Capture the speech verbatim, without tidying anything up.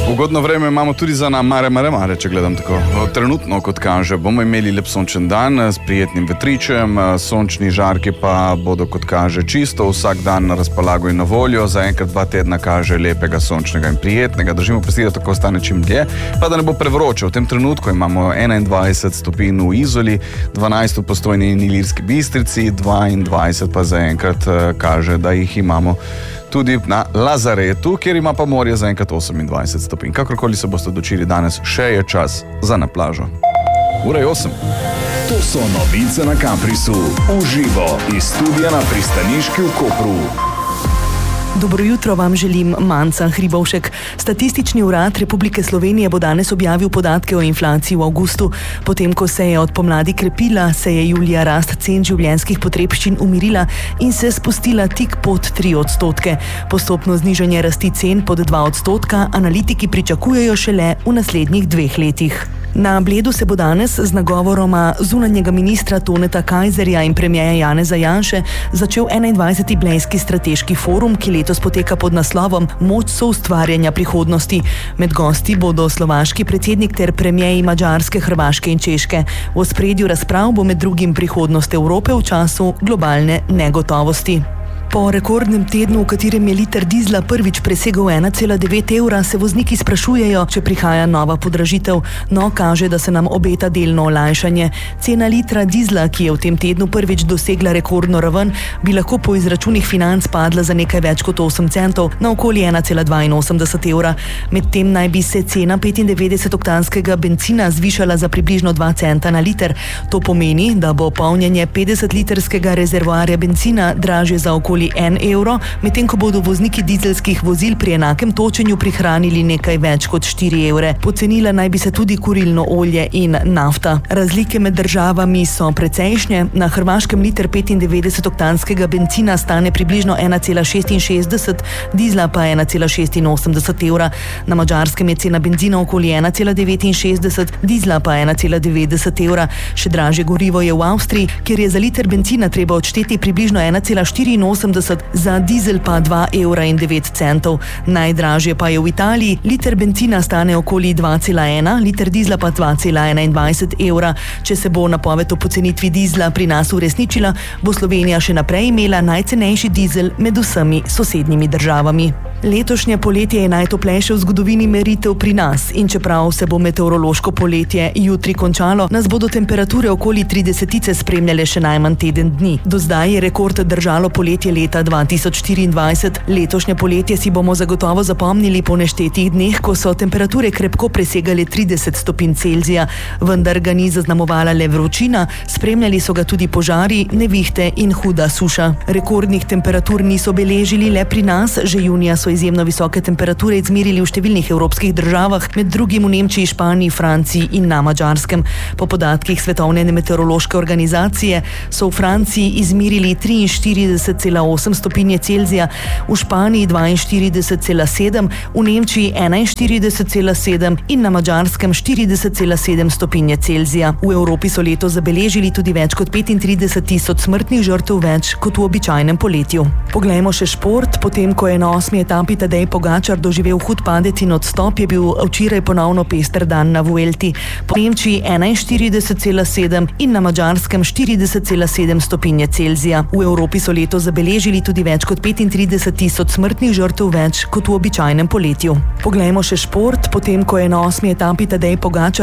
Ugodno vreme imamo tudi za na mare, mare, mare, če gledam tako. Trenutno, kot kaže, bomo imeli lep sončen dan s prijetnim vetričem, sončni žarki pa bodo, kot kaže, čisto vsak dan na razpolago in na voljo. Za enkrat dva tedna kaže lepega, sončnega in prijetnega. Držimo pesti, da tako ostane čim dlje, pa da ne bo prevroče. V tem trenutku imamo enaindvajset stopinj v Izoli, dvanajst v Postojni in Ilirski Bistrici, dvaindvajset pa zaenkrat kaže, da jih imamo tudi na Lazaretu, kjer ima pa morje zaenkrat osemindvajset stopinj. Kakorkoli se boste odločili danes, še je čas za na plažo. Ura je osem. To so novice na Kaprisu. Uživo iz studia na Pristaniški v Kopru. Dobro jutro vam želim, Manca Hribovšek. Statistični urad Republike Slovenije bo danes objavil podatke o inflaciji v avgustu. Potem, ko se je od pomladi krepila, se je julija rast cen življenjskih potrebščin umirila in se spustila tik pod tri odstotke. Postopno znižanje rasti cen pod dva odstotka analitiki pričakujejo šele v naslednjih dveh letih. Na Bledu se bo danes z nagovoroma zunanjega ministra Toneta Kajzerja in premierja Janeza Janše začel enaindvajseti Blejski strateški forum, ki letos poteka pod naslovom Moč soustvarjanja prihodnosti. Med gosti bodo slovaški predsednik ter premierji Madžarske, Hrvaške in Češke. V ospredju razprav bo med drugim prihodnost Evrope v času globalne negotovosti. Po rekordnem tednu, v katerem je liter dizla prvič presegel ena cela devet evra, se vozniki sprašujejo, če prihaja nova podražitev. No, kaže, da se nam obeta delno olajšanje. Cena litra dizla, ki je v tem tednu prvič dosegla rekordno raven, bi lahko po izračunih Financ padla za nekaj več kot osem centov, na okoli ena cela dvainosemdeset evra. Medtem naj bi se cena petindevetdesetoktanskega bencina zvišala za približno dva centa na liter. To pomeni, da bo polnjenje petdesetlitrskega rezervoarja bencina dražje za okoli en evro, medtem ko bodo vozniki dizelskih vozil pri enakem točenju prihranili nekaj več kot štiri evre. Pocenila naj bi se tudi kurilno olje in nafta. Razlike med državami so precejšnje. Na Hrvaškem liter petindevetdesetoktanskega bencina stane približno ena cela šestinšestdeset, dizla pa ena cela šestinosemdeset evra. Na Madžarskem je cena benzina okoli ena cela devetinšestdeset, dizla pa ena cela devetdeset evra. Še dražje gorivo je v Avstriji, kjer je za liter bencina treba odšteti približno ena cela štiriinosemdeset, za dizel pa dva evra in devet centov. Najdražje pa je v Italiji, liter bencina stane okoli dva cela ena, liter dizla pa dva cela enaindvajset evra. Če se bo napoved o pocenitvi dizla pri nas uresničila, bo Slovenija še naprej imela najcenejši dizel med vsemi sosednjimi državami. Letošnje poletje je najtoplejše v zgodovini meritev pri nas in čeprav se bo meteorološko poletje jutri končalo, nas bodo temperature okoli tridesetice spremljale še najmanj teden dni. Do zdaj je rekord držalo poletje leta dva tisoč štiriindvajset. Letošnje poletje si bomo zagotovo zapomnili po neštetih dneh, ko so temperature krepko presegale trideset stopinj Celzija, vendar ga ni zaznamovala le vročina, spremljali so ga tudi požari, nevihte in huda suša. Rekordnih temperatur niso beležili le pri nas, že junija so izjemno visoke temperature izmerili v številnih evropskih državah, med drugim v Nemčiji, Španiji, Franciji in na Madžarskem. Po podatkih Svetovne meteorološke organizacije so v Franciji izmerili triinštirideset cela osem stopinje Celzija, v Španiji dvainštirideset cela sedem, v Nemčiji enainštirideset cela sedem in na Madžarskem štirideset cela sedem stopinje Celzija. V Evropi so letos zabeležili tudi več kot petintrideset tisoč smrtnih žrtev več kot v običajnem poletju. Poglejmo še šport. Potem, ko je na osmi etapi Tadej Pogačar doživel hud padec in odstop, je bil včeraj ponovno pester dan na Vuelti. Po Nemčiji enainštirideset cela sedem in na Madžarskem štirideset cela sedem stopinje Celzija. V Evropi so letos zabeležili tudi več kot petintrideset tisoč smrtnih žrtev več kot v običajnem poletju. Poglejmo še šport. Potem, ko je na osmi etapi Tadej Pogačar